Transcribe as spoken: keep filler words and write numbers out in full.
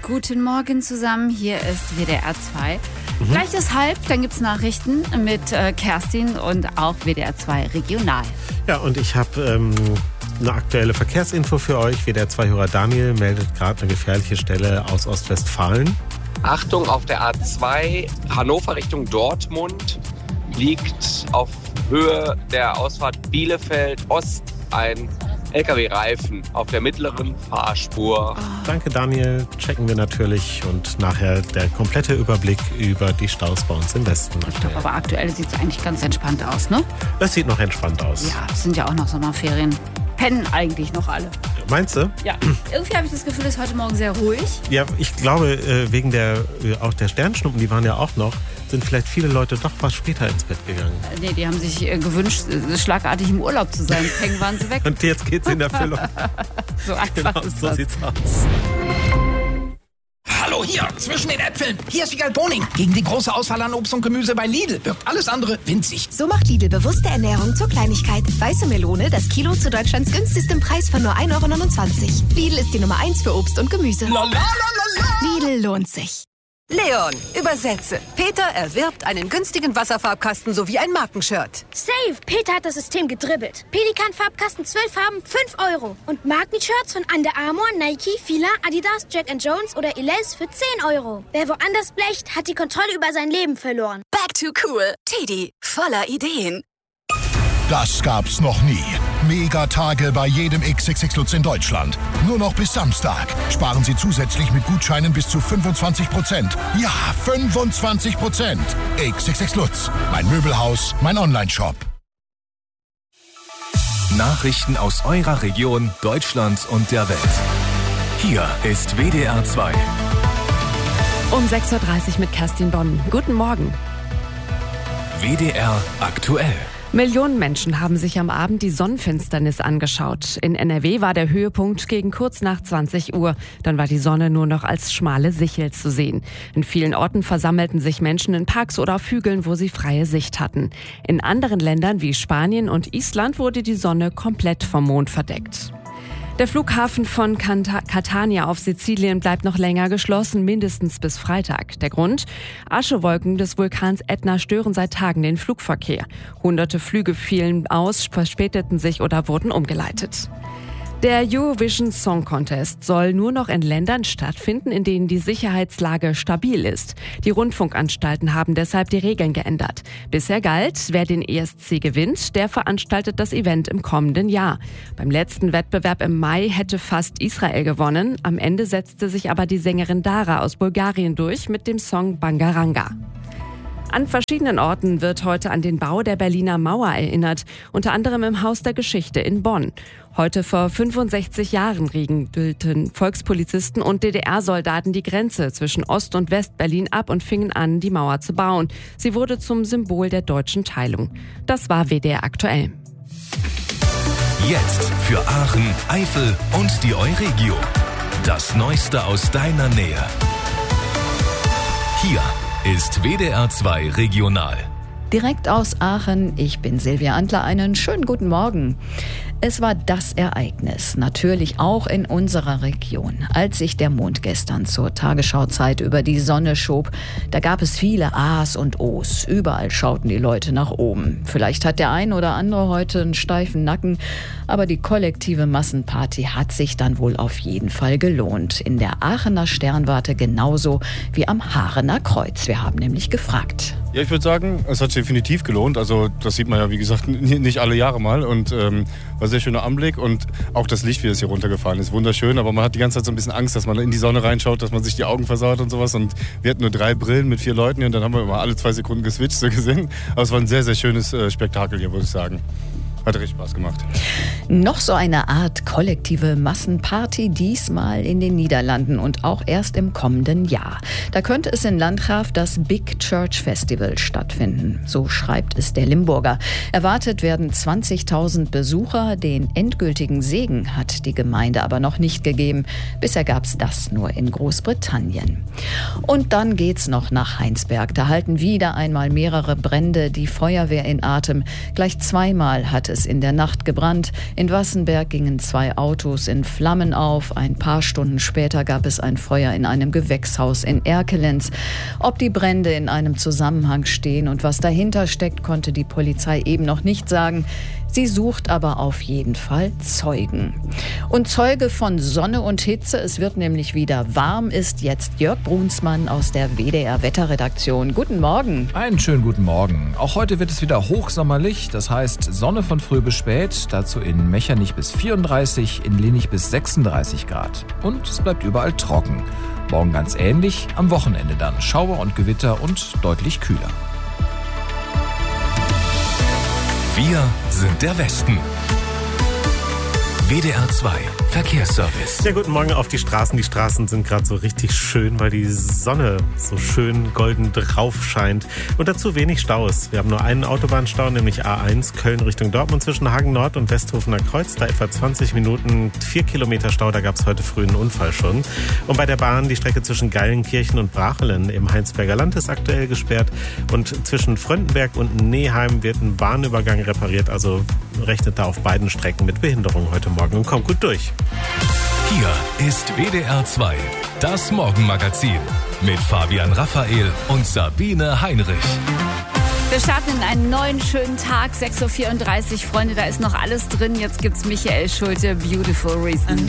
Guten Morgen zusammen, hier ist W D R zwei. Mhm. Gleich ist halb, dann gibt es Nachrichten mit äh, Kerstin und auch W D R zwei Regional. Ja, und ich habe ähm, eine aktuelle Verkehrsinfo für euch. W D R zwei-Hörer Daniel meldet gerade eine gefährliche Stelle aus Ostwestfalen. Achtung, auf der A zwei Hannover Richtung Dortmund liegt auf Höhe der Ausfahrt Bielefeld Ost ein L K W-Reifen auf der mittleren Fahrspur. Oh. Danke Daniel, checken wir natürlich und nachher der komplette Überblick über die Staus bei uns im Westen. Ich glaube, aber aktuell sieht es eigentlich ganz entspannt aus, ne? Es sieht noch entspannt aus. Ja, es sind ja auch noch Sommerferien. Pennen eigentlich noch alle. Meinst du? Ja. Irgendwie habe ich das Gefühl, es ist heute Morgen sehr ruhig. Ja, ich glaube, wegen der, auch der Sternschnuppen, die waren ja auch noch, sind vielleicht viele Leute doch was später ins Bett gegangen. Nee, die haben sich gewünscht, schlagartig im Urlaub zu sein. Peng waren sie weg. Und jetzt geht's in Erfüllung. So einfach genau, ist so das. sieht's aus. Hallo hier, zwischen den Äpfeln. Hier ist Wiegald Boning. Gegen die große Auswahl an Obst und Gemüse bei Lidl wirkt alles andere winzig. So macht Lidl bewusste Ernährung zur Kleinigkeit. Weiße Melone, das Kilo zu Deutschlands günstigstem Preis von nur ein Euro neunundzwanzig. Lidl ist die Nummer eins für Obst und Gemüse. La, la, la, la, la. Lidl lohnt sich. Leon, übersetze. Peter erwirbt einen günstigen Wasserfarbkasten sowie ein Markenshirt. Safe! Peter hat das System gedribbelt. Pelikan-Farbkasten zwölf Farben, fünf Euro. Und Markenshirts von Under Armour, Nike, Fila, Adidas, Jack and Jones oder Elize für zehn Euro. Wer woanders blecht, hat die Kontrolle über sein Leben verloren. Back to cool. Teddy, voller Ideen. Das gab's noch nie. Megatage bei jedem X X X Lutz in Deutschland. Nur noch bis Samstag. Sparen Sie zusätzlich mit Gutscheinen bis zu fünfundzwanzig Prozent. Ja, fünfundzwanzig Prozent. X X X Lutz. Mein Möbelhaus, mein Onlineshop. Nachrichten aus eurer Region, Deutschland und der Welt. Hier ist W D R zwei. Um sechs Uhr dreißig mit Kerstin Bonn. Guten Morgen. W D R aktuell. Millionen Menschen haben sich am Abend die Sonnenfinsternis angeschaut. In N R W war der Höhepunkt gegen kurz nach zwanzig Uhr. Dann war die Sonne nur noch als schmale Sichel zu sehen. In vielen Orten versammelten sich Menschen in Parks oder auf Hügeln, wo sie freie Sicht hatten. In anderen Ländern wie Spanien und Island wurde die Sonne komplett vom Mond verdeckt. Der Flughafen von Catania auf Sizilien bleibt noch länger geschlossen, mindestens bis Freitag. Der Grund? Aschewolken des Vulkans Ätna stören seit Tagen den Flugverkehr. Hunderte Flüge fielen aus, verspäteten sich oder wurden umgeleitet. Der Eurovision Song Contest soll nur noch in Ländern stattfinden, in denen die Sicherheitslage stabil ist. Die Rundfunkanstalten haben deshalb die Regeln geändert. Bisher galt, wer den E S C gewinnt, der veranstaltet das Event im kommenden Jahr. Beim letzten Wettbewerb im Mai hätte fast Israel gewonnen. Am Ende setzte sich aber die Sängerin Dara aus Bulgarien durch mit dem Song Bangaranga. An verschiedenen Orten wird heute an den Bau der Berliner Mauer erinnert, unter anderem im Haus der Geschichte in Bonn. Heute vor fünfundsechzig Jahren riegelten Volkspolizisten und D D R-Soldaten die Grenze zwischen Ost- und West-Berlin ab und fingen an, die Mauer zu bauen. Sie wurde zum Symbol der deutschen Teilung. Das war W D R aktuell. Jetzt für Aachen, Eifel und die Euregio. Das Neueste aus deiner Nähe. Hier ist W D R zwei Regional. Direkt aus Aachen, ich bin Silvia Antler, einen schönen guten Morgen. Es war das Ereignis, natürlich auch in unserer Region. Als sich der Mond gestern zur Tagesschauzeit über die Sonne schob, da gab es viele A's und O's. Überall schauten die Leute nach oben. Vielleicht hat der ein oder andere heute einen steifen Nacken, aber die kollektive Massenparty hat sich dann wohl auf jeden Fall gelohnt. In der Aachener Sternwarte genauso wie am Haarener Kreuz. Wir haben nämlich gefragt. Ja, ich würde sagen, es hat sich definitiv gelohnt. Also das sieht man ja, wie gesagt, nicht alle Jahre mal. Und ähm, war ein sehr schöner Anblick. Und auch das Licht, wie es hier runtergefallen ist, wunderschön. Aber man hat die ganze Zeit so ein bisschen Angst, dass man in die Sonne reinschaut, dass man sich die Augen versaut und sowas. Und wir hatten nur drei Brillen mit vier Leuten hier. Und dann haben wir immer alle zwei Sekunden geswitcht, so gesehen. Aber es war ein sehr, sehr schönes äh, Spektakel hier, würde ich sagen. Hat richtig Spaß gemacht. Noch so eine Art kollektive Massenparty, diesmal in den Niederlanden und auch erst im kommenden Jahr. Da könnte es in Landgraf das Big Church Festival stattfinden. So schreibt es der Limburger. Erwartet werden zwanzigtausend Besucher. Den endgültigen Segen hat die Gemeinde aber noch nicht gegeben. Bisher gab es das nur in Großbritannien. Und dann geht's noch nach Heinsberg. Da halten wieder einmal mehrere Brände die Feuerwehr in Atem. Gleich zweimal hat es es in der Nacht gebrannt. In Wassenberg gingen zwei Autos in Flammen auf. Ein paar Stunden später gab es ein Feuer in einem Gewächshaus in Erkelenz. Ob die Brände in einem Zusammenhang stehen und was dahinter steckt, konnte die Polizei eben noch nicht sagen. Sie sucht aber auf jeden Fall Zeugen. Und Zeuge von Sonne und Hitze, es wird nämlich wieder warm, ist jetzt Jörg Brunsmann aus der W D R-Wetterredaktion. Guten Morgen. Einen schönen guten Morgen. Auch heute wird es wieder hochsommerlich, das heißt Sonne von früh bis spät, dazu in Mechernich bis vierunddreißig, in Lenich bis sechsunddreißig Grad. Und es bleibt überall trocken. Morgen ganz ähnlich, am Wochenende dann Schauer und Gewitter und deutlich kühler. Wir sind der Westen. W D R zwei Verkehrsservice. Ja, guten Morgen auf die Straßen. Die Straßen sind gerade so richtig schön, weil die Sonne so schön golden drauf scheint. Und dazu wenig Staus. Wir haben nur einen Autobahnstau, nämlich A eins Köln Richtung Dortmund zwischen Hagen Nord und Westhofener Kreuz. Da etwa zwanzig Minuten, vier Kilometer Stau. Da gab es heute früh einen Unfall schon. Und bei der Bahn die Strecke zwischen Geilenkirchen und Brachelen im Heinsberger Land ist aktuell gesperrt. Und zwischen Fröndenberg und Neheim wird ein Bahnübergang repariert. Also rechnet da auf beiden Strecken mit Behinderung heute Morgen und kommt gut durch. Hier ist W D R zwei, das Morgenmagazin mit Fabian Raphael und Sabine Heinrich. Wir starten in einen neuen schönen Tag, sechs Uhr vierunddreißig. Freunde, da ist noch alles drin. Jetzt gibt's Michael Schulte, Beautiful Reason.